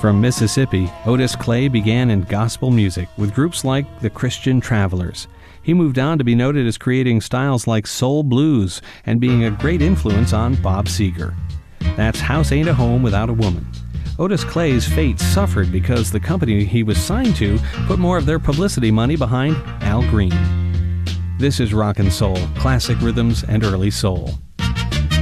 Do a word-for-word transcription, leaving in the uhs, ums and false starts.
From Mississippi, Otis Clay began in gospel music with groups like the Christian Travelers. He moved on to be noted as creating styles like soul blues and being a great influence on Bob Seger. That's House Ain't a Home Without a Woman. Otis Clay's fate suffered because the company he was signed to put more of their publicity money behind Al Green. This is Rock and Soul, classic rhythms and early soul.